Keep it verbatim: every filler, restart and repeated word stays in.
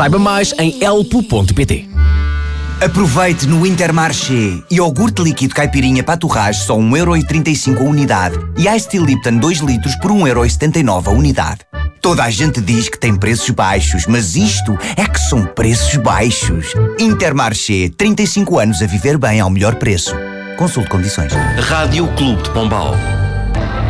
Saiba mais em elpo ponto pt. Aproveite no Intermarché. Iogurte líquido caipirinha para torragem só um euro e trinta e cinco a unidade. E Ice Tea Lipton dois litros por um euro e setenta e nove a unidade. Toda a gente diz que tem preços baixos, mas isto é que são preços baixos. Intermarché, trinta e cinco anos a viver bem ao melhor preço. Consulte condições. Rádio Clube de Pombal.